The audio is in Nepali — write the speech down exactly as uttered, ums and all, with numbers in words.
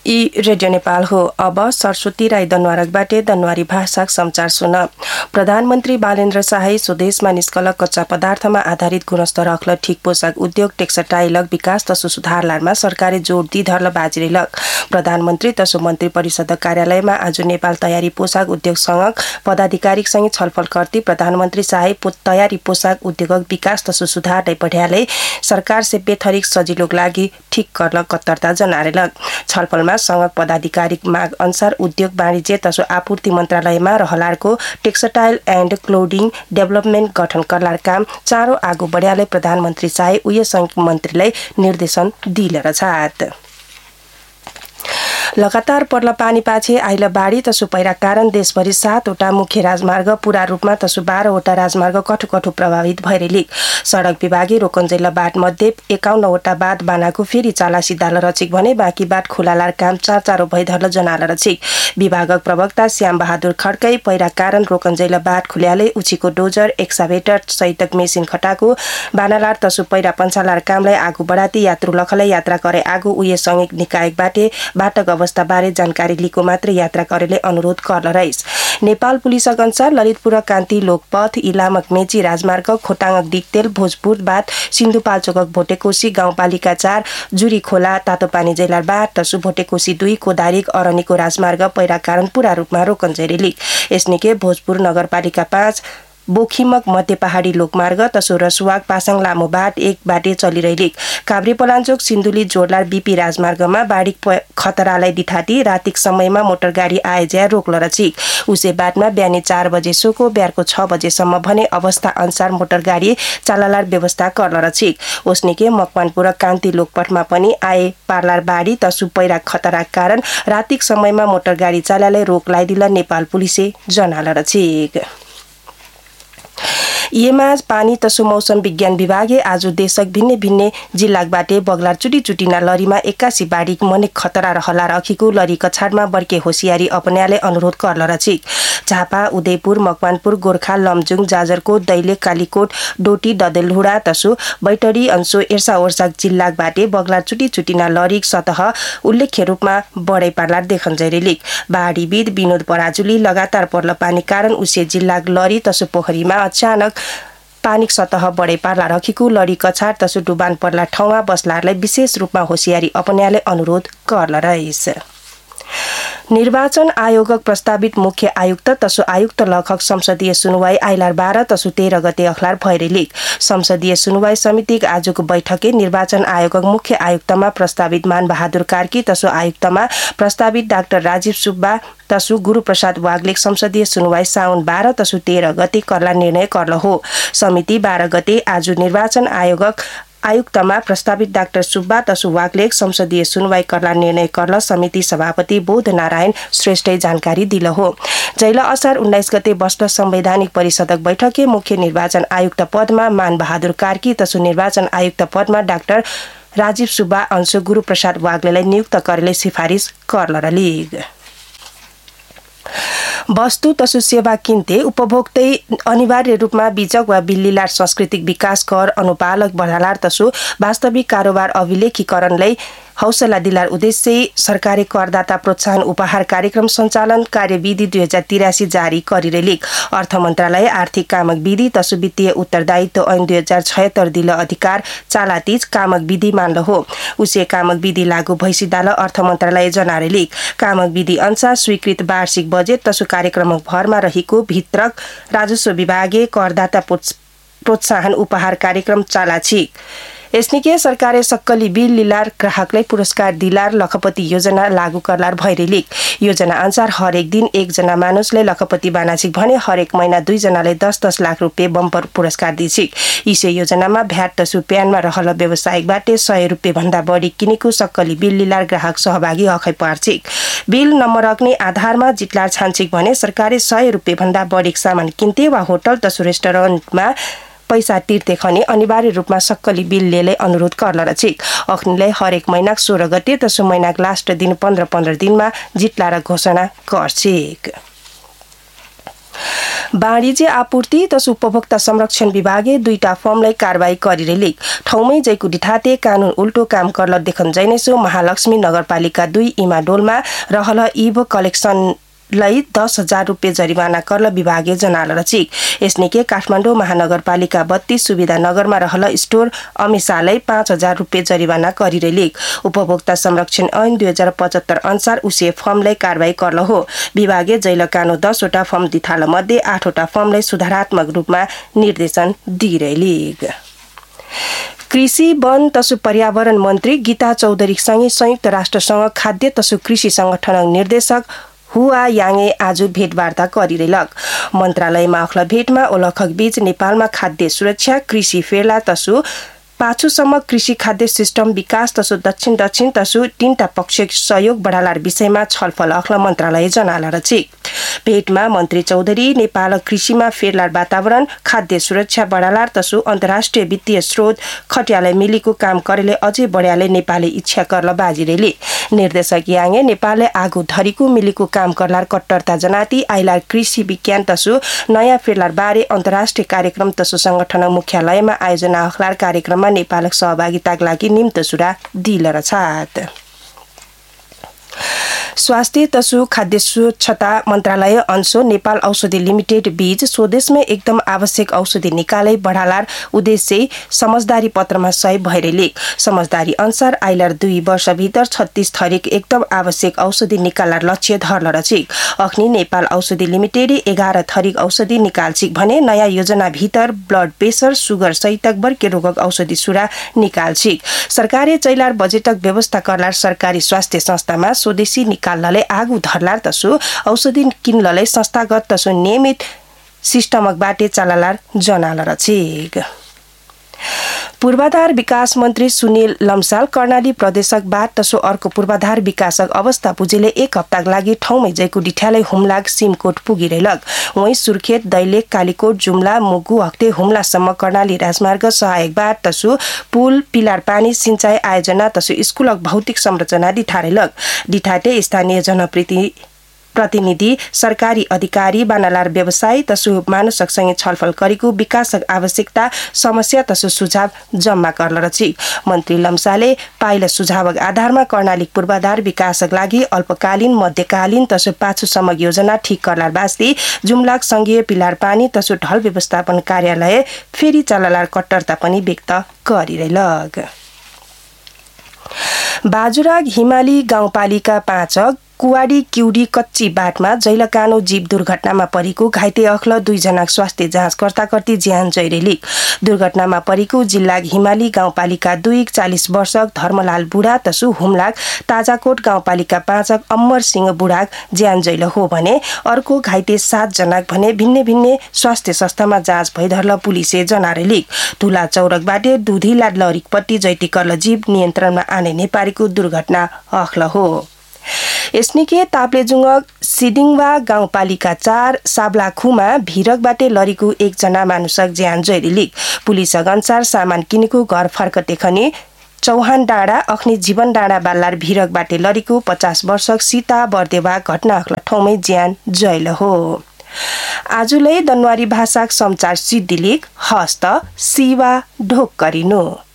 ई रेडियो नेपाल हो। अब सरस्वती राई दनवारकबाट दनवारी भाषा समाचार सुन। प्रधानमन्त्री बालेन्द्र शाही स्वदेशमा निष्कलक कच्चा पदार्थमा आधारित गुणस्तर अखल ठिक पोसाक उद्योग टेक्सटाइलक विकास तसु सुधारलारमा सरकारले जोड दी धरल बाजिरेलक। प्रधानमन्त्री तसु मन्त्री परिषद कार्यालयमा आज नेपाल तयारी पोसाक उद्योग संघ पदाधिकारीसँग छलफल गर्दै प्रधानमन्त्री शाही तयारी पोसाक उद्योगक विकास तसु सुधार पढ्याले सरकार से बेथरिक सजिलोक लागि ठिक गर्न कत्तरता जनारेलक। छलफलमा संघ पदाधिकारी माग अनुसार उद्योग वाणिज्य तसु आपूर्ति मन्त्रालयमा रहलारको टेक्सटाइल एन्ड क्लोदिङ डेभलपमेन्ट गठन करलार काम चाँडो आगो बढ्याले प्रधानमन्त्री शाही उयो संघ मन्त्रीलाई निर्देशन दिलेर छात। लगातार पर्ल पानी पाछे आइल बाढी तसु पहिरा कारण देशभरि सातवटा मुख्य राजमार्ग पूरा रूपमा तसु बाह्रवटा राजमार्ग कठु कठु प्रभावित भइरेली। सडक विभागले रोकन्जेल बाट मध्ये एकाउन्नवटा बाट बानाको फेरि चाला सिधाल रचिक भने बाँकी बाट खुलालार काम चार चारो भइधर्ल जनाल रचिक। विभागक प्रवक्ता श्याम बहादुर खड्कै पहिरा कारण रोकन्जेल बाट खुल्याले उछीको डोजर एक्साभेटर सहितक मेसिन खटाको बानालार तसु पहिरा पञ्चालार कामलाई आगो बढाती यात्रु लखलाई यात्रा करे आगो उये संघिक निकायकबाटे बाटक अवस्था बारे जानकारी लिएको मात्र यात्रा गरेले अनुरोध गर्न रहिस। नेपाल पुलिसक अनुसार ललितपुर कान्ति लोकपथ इलामक मेची राजमार्ग खोटाङक दिक्तेल भोजपुर बाट सिन्धुपाल्चोकक भोटेकोशी गाउँपालिका चार जुरी खोला तातोपानी जैलार बाट तसु भोटेकोशी दुई कोदारिक अरनीको राजमार्ग पहिरा कारण पूरा रूपमा रोकन्जेरेली। यसनिके भोजपुर नगरपालिका पाँच बोखिमक मध्य पहाडी लोकमार्ग तसो रसुवाक पासाङ लामो बाट एक बाटे चलिरहेली। काभ्रे पलाञ्चोक सिन्धुली जोडलार बीपी राजमार्गमा बाढी खतरालाई दिठाती रातिक समयमा मोटर गाडी आएज्या रोक लरचिक। उसे बाटमा बिहानी चार बजे सोको बिहारको छ बजेसम्म भने अवस्था अनुसार मोटर गाडी चालालार व्यवस्था गर्न रचिक। ओस्निके मकवानपुर कान्ति लोकपथमा पनि आए पार्लार बाढी तसु पहिरा खतरा कारण रातिक समयमा मोटर गाडी चालालाई रोक लाइदिल नेपाल पुलिसे जनाल रचिक। येमा पानी तसु मौसम विज्ञान विभागले आज देशक भिन्ने भिन्ने जिल्लाबाटे बगलार चुटी चुटिना लरीमा एक्कासी बाढी मने खतरा रहला रखीको लरी कछाडमा बर्के होसियारी अपनाले अनुरोध गर्न रचिक। झापा उदयपुर मकवानपुर गोर्खा लमजुङ जाजरकोट दैलेख कालीकोट डोटी डदेलहुडा तसु बैटरी अंशो एर्सा ओर्साक जिल्लाबाटे बगलार चुटी चुटिना लरी सतह उल्लेख्य रूपमा बढै पार्लार देखन जैरेली। बाढीविद विनोद पराजुली लगातार पर्ल पानी कारण उसे जिल्ला लरी तसु पोखरीमा अचानक पानी सतह बढे पार्ला रखीको लडी कछाड तसु डुबान पर्ला ठाउँमा बस्लारलाई विशेष रूपमा होसियारी अपनाले अनुरोध गर्न रहिस। निर्वाचन आयोगक प्रस्तावित मुख्य आयुक्त तसु आयुक्त लखक संसदीय सुनवाई आइलार बाह्र तसु तेह्र गते अखलार भइरेली। संसदीय सुनवाई समितिक आजको बैठकले निर्वाचन आयोगक मुख्य आयुक्तमा प्रस्तावित मान बहादुर कार्की तसु आयुक्तमा प्रस्तावित डाक्टर राजीव सुब्बा तसु गुरुप्रसाद वाग्लेक संसदीय सुनवाई साउन बाह्र तसु तेह्र गते करला निर्णय करल हो। समिति बाह्र गते आज निर्वाचन आयोगक आयुक्तमा प्रस्तावित डाक्टर सुब्बा तसु वाग्लेक संसदीय सुनवाई करला निर्णय करल समिति सभापति बोध नारायण श्रेष्ठै जानकारी दिल हो। जैला असार उन्नाइस गते बस्न संवैधानिक परिषदक बैठकले मुख्य निर्वाचन आयुक्त पदमा मान बहादुर कार्की तसु निर्वाचन आयुक्त पदमा डाक्टर राजीव सुब्बा अंश गुरुप्रसाद वाग्लेलाई नियुक्त गरेले सिफारिस करल लीग। वस्तु तसु सेवा किन्ते उपभोक्तै अनिवार्य रूपमा बीजक वा बिल्लीलार सांस्कृतिक विकास कर अनुपालक बढालार तसु वास्तविक कारोबार अभिलेखीकरणलाई हौसला दिलार उद्देश्य सरकारी करदाता प्रोत्साहन उपहार कार्यक्रम सञ्चालन कार्यविधि दुई हजार तिरासी जारी गरिरेली। अर्थ मन्त्रालय आर्थिक कामक विधि तसु वित्तीय उत्तरदायित्व ऐन दुई हजार छयत्तर दिल अधिकार चालातीज कामक विधि मान्ल हो। उसे कामक विधि लागू भइसिदाल अर्थ मन्त्रालय जनारेली। कामक विधि अनुसार स्वीकृत वार्षिक बजेट तसु कार्यक्रमक भरमा रहेको भित्रक राजस्व विभागले करदाता प्रोत्साहन उपहार कार्यक्रम चालाछि। यसनिके सरकारले सक्कली बिल लिलार ग्राहकलाई पुरस्कार दिलार लखपति योजना लागू करलार भइरेली। योजना अनुसार हरेक दिन एकजना मानुसले लखपति बानाछिक भने हरेक महिना दुई जनाले दस दस लाख रुपियाँ बम्पर पुरस्कार दिछिक। इसे योजनामा भ्याट तसु प्यानमा रहल व्यवसायिकबाटे सय रुपियाँ भन्दा बढी किनेको सक्कली बिल लिलार ग्राहक सहभागी हकै पार्छिक। बिल नम्बर अग्नि आधारमा जितलार छान्छिक भने सरकारले सय रुपियाँ भन्दा बढी सामान किन्ते वा होटल तसु रेस्टुरेन्टमा पैसा तिर्ते खने अनिवार्य रूपमा सक्कली बिल लेले अनुरोध गर्न रचिक। अग्निलाई हरेक महिना सोह्र गते तसु महिनाक लास्ट दिन पन्ध्र पन्ध्र दिनमा जितला र घोषणा गर्छिक। वाणिज्य आपूर्ति तस उपभोक्ता संरक्षण विभागे दुईटा फर्मलाई कारबाही गरिरहेले ठाउँमै जैको डिठाते कानून उल्टो काम करल देखन जैनेसो महालक्ष्मी नगरपालिका दुई इमाडोलमा रहल इभ कलेक्सन लाई दस हजार रुपियाँ जरिवाना करल विभागीय जनाल रचिक यसनिके काठमाडौँ महानगरपालिका बत्तीस सुविधा नगरमा रहल स्टोर अमिसालाई पाँच हजार रुपियाँ जरिवाना गरिरहेले उपभोक्ता संरक्षण ऐन दुई हजार पचहत्तर अनुसार उसे फर्मलाई कारबाही करल हो विभागीय जैल कानो दसवटा फर्म दिथाल मध्ये आठवटा फर्मलाई सुधारात्मक रूपमा निर्देशन दिइरहेले कृषि वन तसु पर्यावरण मन्त्री गीता चौधरीसँगै संयुक्त राष्ट्रसँग खाद्य तसु कृषि संगठन निर्देशक हुआ याङे आज भेटवार्ता गरिरहेलक मन्त्रालयमा अख्ल भेटमा ओलखक बीच नेपालमा खाद्य सुरक्षा कृषि फेर्ला तसु पाछुसम्म कृषि खाद्य सिस्टम विकास तसु दक्षिण दक्षिण तसु तीनटा पक्ष सहयोग बढालार विषयमा छलफल अख्ल मन्त्रालय जनाला रचिक भेटमा मन्त्री चौधरी नेपाल कृषिमा फेर्लार वातावरण खाद्य सुरक्षा बढालार तसु अन्तर्राष्ट्रिय वित्तीय स्रोत खट्याले मिलेको काम करेले अझै बढ्याले नेपालले इच्छा करल बाजिरेले निर्देशक याङे नेपालले आगो धरीको मिलेको काम करलार कट्टरता जनाती आइलार कृषि विज्ञान तसु नयाँ फेर्लार बारे अन्तर्राष्ट्रिय कार्यक्रम तसु संगठन मुख्यालयमा आयोजना अखलार कार्यक्रममा नेपालक सहभागिताका लागि निम्त सुरा दिल रछात स्वास्थ्य तसु खाद्य स्वच्छता मन्त्रालय अंशो नेपाल औषधि लिमिटेड बीच स्वदेशमै एकदम आवश्यक औषधि निकालै बढालार उद्देश्य समझदारी पत्रमा सही भइरेले समझदारी अनुसार आइलार दुई वर्ष भित्र छत्तीस थरीक एकदम आवश्यक औषधि निकालार लक्ष्य धर्ल रचिक अख्नी नेपाल औषधि लिमिटेड एघार थरीक औषधि निकाल्छिक भने नयाँ योजना भित्र ब्लड प्रेसर सुगर सहितक बर्के रोगक औषधि सुरा निकाल्छिक सरकारी चैलार बजेटक व्यवस्था करलार सरकारी स्वास्थ्य संस्थामा स्वदेशी निकाल्नले आगु धरलार तसु औषधि किन्नले संस्थागत तसु नियमित सिस्टमक बाटे चलालार जनाल रचिक पूर्वाधार विकास मन्त्री सुनिल लम्साल कर्णाली प्रदेशक बाद तसो अर्को पूर्वाधार विकासक अवस्था बुझेले एक हप्ताक लागि ठाउँमै जैको डिठ्यालै हुम्लाक सिमकोट पुगिरहेलक वही सुर्खेत दैलेख कालीकोट जुम्ला मुगु हक्ते हुम्लासम्म कर्णाली राजमार्ग सहायक बाद तसु पुल पिलार पानी सिंचाई आयोजना तसु स्कुलक भौतिक संरचना डिठारेलक डिठाटे स्थानीय जनप्रति प्रतिनिधि सरकारी अधिकारी बानालार व्यवसायी तसु मानसकसँगै छलफल गरेको विकासक आवश्यकता समस्या तसु सुझाव जम्मा गर्न रचिक मन्त्री लम्साले पाइला सुझावक आधारमा कर्णाली पूर्वाधार विकासक लागि अल्पकालीन मध्यकालीन तसु पाछुसम्म योजना ठिक करलार बास्ती जुम्लाक संघीय पिलार पानी तसु ढल व्यवस्थापन कार्यालय फेरि चलालार कट्टरता पनि व्यक्त गरिरहेलक बाजुराग हिमाली गाउँपालिका पाँच कुवाडी क्युडी कच्ची बाटमा जैलकानो जीव दुर्घटनामा परेको घाइते अख्ल दुईजना स्वास्थ्य जाँच कर्ता कर्ती ज्यान जैरेली दुर्घटनामा परेको जिल्ला हिमाली गाउँपालिका दुई चालीस वर्षक धर्मलाल बुढा तसु हुम्लाक ताजाकोट गाउँपालिका पाँचक अम्मर सिंह बुढाक ज्यान जैल हो भने अर्को घाइते सात जनाक भने भिन्ने भिन्ने स्वास्थ्य संस्थामा जाँच भइधर्ल पुलिसले जनारेली तुला चौरकबाटे दुधिला लरिकपट्टि जैतिकर्ल जीव नियन्त्रणमा आने नेपारीको दुर्घटना अख्ल हो यसनिके ताप्लेजुङ सिडिङवा गाउँपालिका चार साब्लाखुमा भिरकबाटे लरीको एकजना मानुषक ज्यान जैरिली पुलिस अनुसार सामान किनेको घर फर्कटे खनी चौहान डाँडा अख्नी जीवन डाँडा बाल्लार भिरकबाटे लरीको पचास वर्षक सीता बर्देवा घटना अख्ला ठाउँमै ज्यान जैल हो आजुलै दनवारी भाषाक समाचार सिद्धिलिक हस्त सिवा ढोक गरिनु।